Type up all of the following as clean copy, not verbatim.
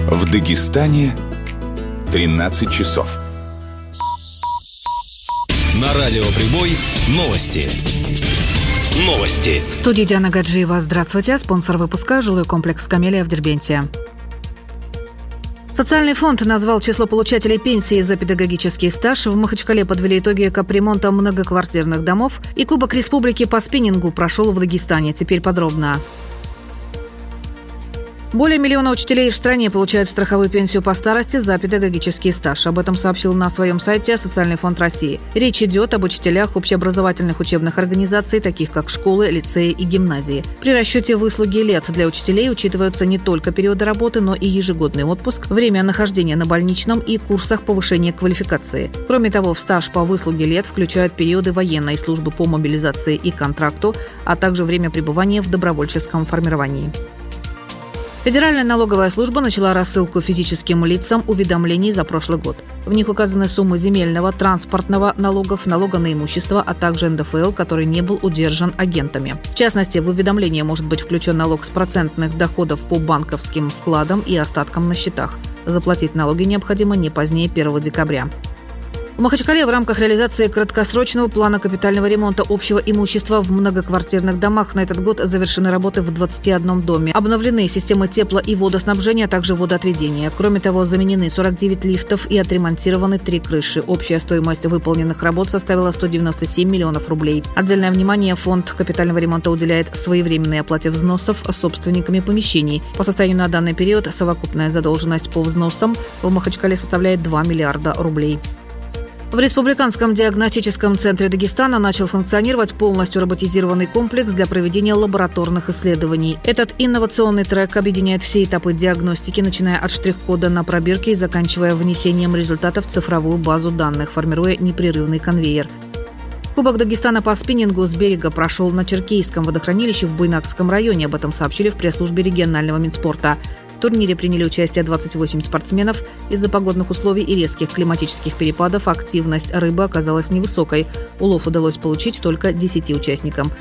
В Дагестане 13 часов. На радио «Прибой» новости. В студии Диана Гаджиева. Здравствуйте. Спонсор выпуска – жилой комплекс «Камелия» в Дербенте. Социальный фонд назвал число получателей пенсии за педагогический стаж. В Махачкале подвели итоги капремонта многоквартирных домов. И Кубок Республики по спиннингу прошел в Дагестане. Теперь подробно. Более миллиона учителей в стране получают страховую пенсию по старости за педагогический стаж. Об этом сообщил на своем сайте Социальный фонд России. Речь идет об учителях общеобразовательных учебных организаций, таких как школы, лицеи и гимназии. При расчете выслуги лет для учителей учитываются не только периоды работы, но и ежегодный отпуск, время нахождения на больничном и курсах повышения квалификации. Кроме того, в стаж по выслуге лет включают периоды военной службы по мобилизации и контракту, а также время пребывания в добровольческом формировании. Федеральная налоговая служба начала рассылку физическим лицам уведомлений за прошлый год. В них указаны суммы земельного, транспортного налогов, налога на имущество, а также НДФЛ, который не был удержан агентами. В частности, в уведомление может быть включен налог с процентных доходов по банковским вкладам и остаткам на счетах. Заплатить налоги необходимо не позднее 1 декабря. В Махачкале в рамках реализации краткосрочного плана капитального ремонта общего имущества в многоквартирных домах на этот год завершены работы в 21 доме. Обновлены системы тепло- и водоснабжения, а также водоотведения. Кроме того, заменены 49 лифтов и отремонтированы 3 крыши. Общая стоимость выполненных работ составила 197 миллионов рублей. Отдельное внимание фонд капитального ремонта уделяет своевременной оплате взносов собственниками помещений. По состоянию на данный период совокупная задолженность по взносам в Махачкале составляет 2 миллиарда рублей. В Республиканском диагностическом центре Дагестана начал функционировать полностью роботизированный комплекс для проведения лабораторных исследований. Этот инновационный трек объединяет все этапы диагностики, начиная от штрих-кода на пробирке и заканчивая внесением результатов в цифровую базу данных, формируя непрерывный конвейер. Кубок Дагестана по спиннингу с берега прошел на Черкейском водохранилище в Буйнакском районе. Об этом сообщили в пресс-службе регионального Минспорта. В турнире приняли участие 28 спортсменов. Из-за погодных условий и резких климатических перепадов активность рыбы оказалась невысокой. Улов удалось получить только 10 участникам.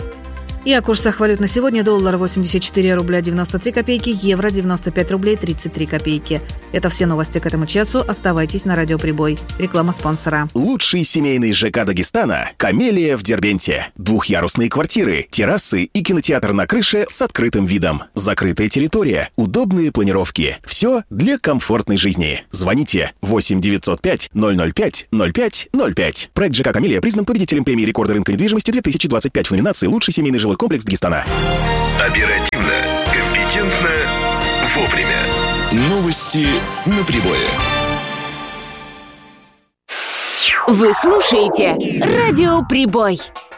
И о курсах валют на сегодня: доллар 84 рубля 93 копейки, евро 95 рублей 33 копейки. Это все новости к этому часу. Оставайтесь на радио «Прибой». Реклама спонсора. Лучший семейный ЖК Дагестана – «Камелия» в Дербенте. Двухъярусные квартиры, террасы и кинотеатр на крыше с открытым видом. Закрытая территория, удобные планировки. Все для комфортной жизни. Звоните 8 905 005 05 05. Проект ЖК «Камелия» признан победителем премии рекорда рынка недвижимости 2025 в номинации «Лучший семейный жилой комплекс Дагестана». Оперативно, компетентно, вовремя. Новости на Прибое. Вы слушаете радио «Прибой».